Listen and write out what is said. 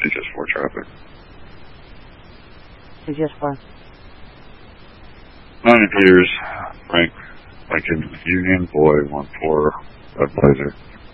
CGS4 traffic. CGS4. 90 Peters, Frank, Lincoln, Union, Boy, 1-4, Red Blazer.